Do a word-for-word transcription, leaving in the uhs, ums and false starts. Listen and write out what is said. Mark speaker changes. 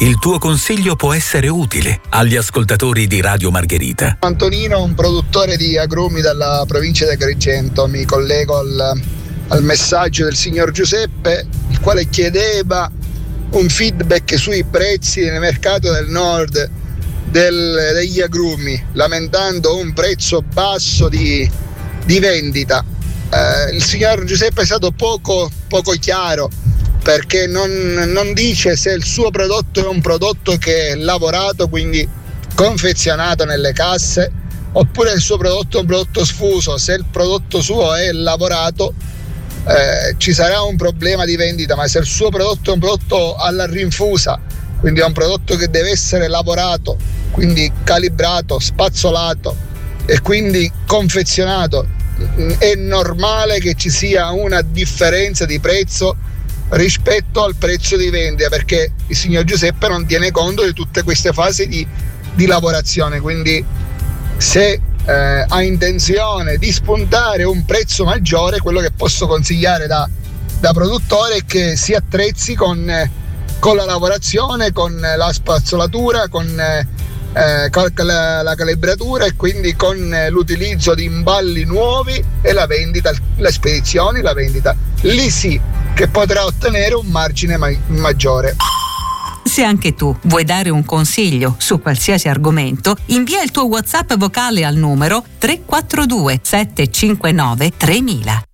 Speaker 1: il tuo consiglio può essere utile agli ascoltatori di Radio Margherita.
Speaker 2: Antonino, un produttore di agrumi dalla provincia di Agrigento, mi collego al, al messaggio del signor Giuseppe, il quale chiedeva un feedback sui prezzi nel mercato del nord del, degli agrumi, lamentando un prezzo basso di, di vendita. Eh, il signor Giuseppe è stato poco, poco chiaro, perché non, non dice se il suo prodotto è un prodotto che è lavorato, quindi confezionato nelle casse, oppure il suo prodotto è un prodotto sfuso. Se il prodotto suo è lavorato, eh, ci sarà un problema di vendita, ma se il suo prodotto è un prodotto alla rinfusa, quindi è un prodotto che deve essere lavorato, quindi calibrato, spazzolato e quindi confezionato, è normale che ci sia una differenza di prezzo rispetto al prezzo di vendita, perché il signor Giuseppe non tiene conto di tutte queste fasi di, di lavorazione. Quindi se eh, ha intenzione di spuntare un prezzo maggiore, quello che posso consigliare da, da produttore è che si attrezzi con, con la lavorazione, con la spazzolatura, con, eh, con la, la calibratura e quindi con l'utilizzo di imballi nuovi e la vendita, le spedizioni, la vendita. Lì sì che potrà ottenere un margine ma- maggiore.
Speaker 3: Se anche tu vuoi dare un consiglio su qualsiasi argomento, invia il tuo WhatsApp vocale al numero tre quattro due sette cinque nove tre mila.